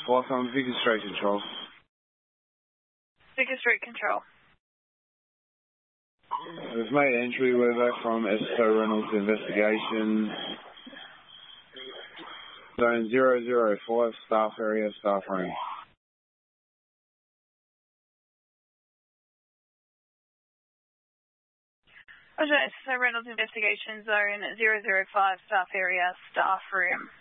Flight on Vickers Street Control. Vickers Street Control. We've made entry, we're back from SO Reynolds investigation. Zone 005, staff area, staff room. Roger, SO Reynolds investigation zone 005, staff area, staff room.